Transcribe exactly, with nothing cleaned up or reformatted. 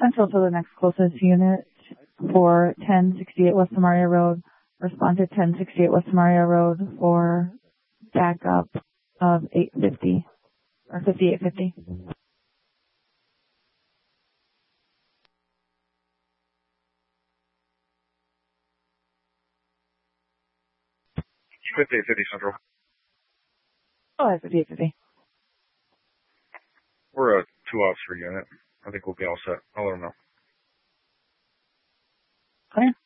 Central to the next closest unit for ten sixty-eight West Samaria Road. Respond to ten sixty-eight West Samaria Road for backup of eight fifty or fifty-eight fifty. fifty-eight fifty Central. Oh, fifty-eight fifty. We're a two ops per unit. I think we'll be all set. I'll let them know. Okay.